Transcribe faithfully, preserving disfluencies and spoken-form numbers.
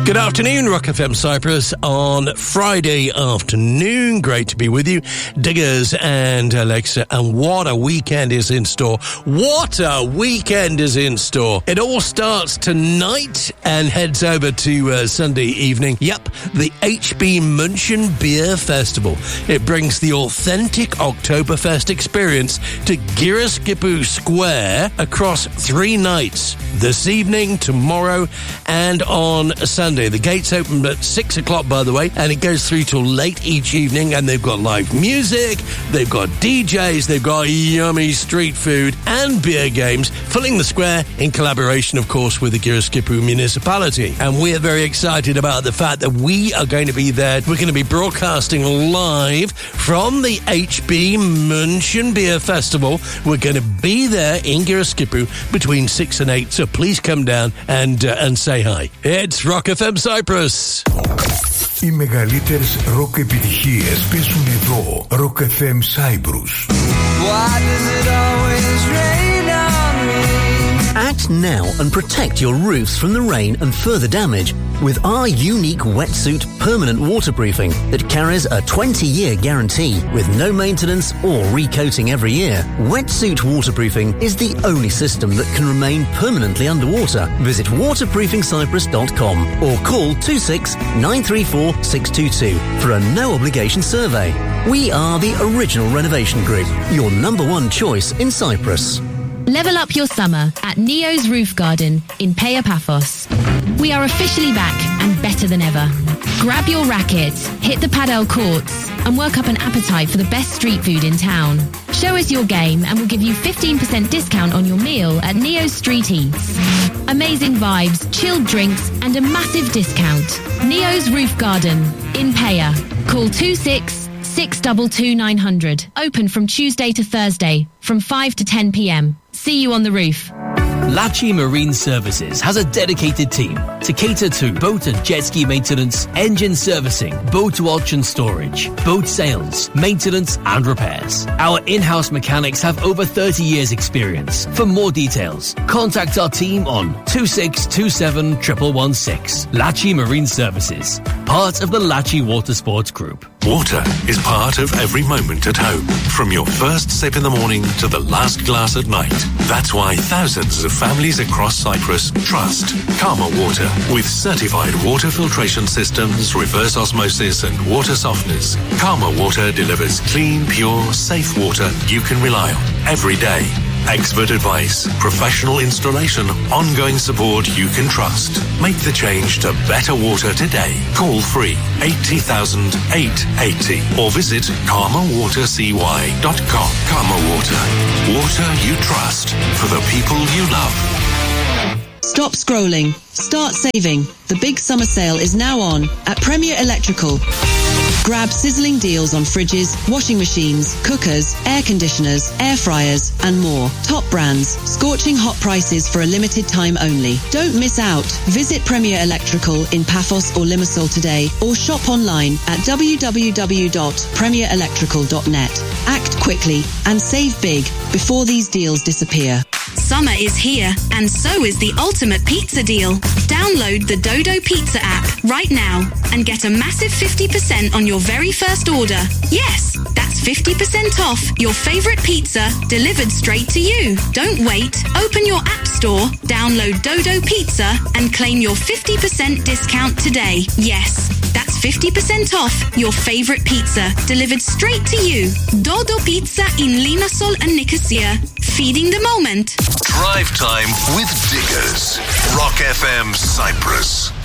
Good afternoon, Rock F M Cyprus on Friday afternoon. Great to be with you, Diggers and Alexa. And what a weekend is in store. What a weekend is in store. It all starts tonight and heads over to uh, Sunday evening. Yep, the H B München Beer Festival. It brings the authentic Oktoberfest experience to Giriskipu Square across three nights. This evening, tomorrow, and on Sunday. The gates open at six o'clock, by the way, and it goes through till late each evening, and they've got live music, they've got D Js, they've got yummy street food and beer games, filling the square in collaboration, of course, with the Giriskipu municipality. And we're very excited about the fact that we are going to be there. We're going to be broadcasting live from the H B München Beer Festival. We're going to be there in Giriskipu between six and eight, so please come down and uh, and say hi. It's Rock F M Cyprus. Οι μεγαλύτερες ροκ επιτυχίες παίζουν εδώ. Rock F M Cyprus. Why does it always rain on me? Act now and protect your roofs from the rain and further damage with our unique wetsuit permanent waterproofing that carries a twenty-year guarantee with no maintenance or recoating every year. Wetsuit waterproofing is the only system that can remain permanently underwater. Visit waterproofing cyprus dot com or call two six nine three four six two two for a no-obligation survey. We are the original renovation group, your number one choice in Cyprus. Level up your summer at Neo's Roof Garden in Paya Paphos. We are officially back and better than ever. Grab your rackets, hit the padel courts, and work up an appetite for the best street food in town. Show us your game and we'll give you fifteen percent discount on your meal at Neo's Street Eats. Amazing vibes, chilled drinks, and a massive discount. Neo's Roof Garden in Paya. Call two six six two two nine hundred. Open from Tuesday to Thursday from five to ten p.m. See you on the roof. Lachi Marine Services has a dedicated team to cater to boat and jet ski maintenance, engine servicing, boat watch and storage, boat sales, maintenance and repairs. Our in-house mechanics have over thirty years experience. For more details, contact our team on two six two seven one one one six. Lachi Marine Services, part of the Lachi Water Sports Group. Water is part of every moment at home, from your first sip in the morning to the last glass at night. That's why thousands of families across Cyprus trust Karma Water. With certified water filtration systems, reverse osmosis and water softeners, Karma Water delivers clean, pure, safe water you can rely on every day. Expert advice, professional installation, ongoing support you can trust. Make the change to better water today. Call free eighty thousand eight hundred eighty or visit karma water c y dot com. Karma Water. Water you trust for the people you love. Stop scrolling. Start saving. The big summer sale is now on at Premier Electrical. Grab sizzling deals on fridges, washing machines, cookers, air conditioners, air fryers, and more. Top brands, scorching hot prices for a limited time only. Don't miss out. Visit Premier Electrical in Paphos or Limassol today or shop online at w w w dot premier electrical dot net. Act quickly and save big before these deals disappear. Summer is here, and so is the ultimate pizza deal. Download the Dodo Pizza app right now and get a massive fifty percent on your very first order. Yes, that's fifty percent off your favorite pizza delivered straight to you. Don't wait. Open your app store, download Dodo Pizza, and claim your fifty percent discount today. Yes, that's fifty percent off your favorite pizza delivered straight to you. Dodo Pizza in Limassol and Nicosia. Feeding the moment. Drive time with Diggers. Rock F M Cyprus.